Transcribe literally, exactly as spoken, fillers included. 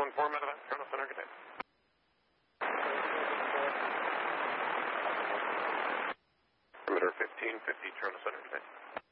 one four, medevac, Toronto Center, good day. Perimeter fifteen fifty, Toronto Center, good day.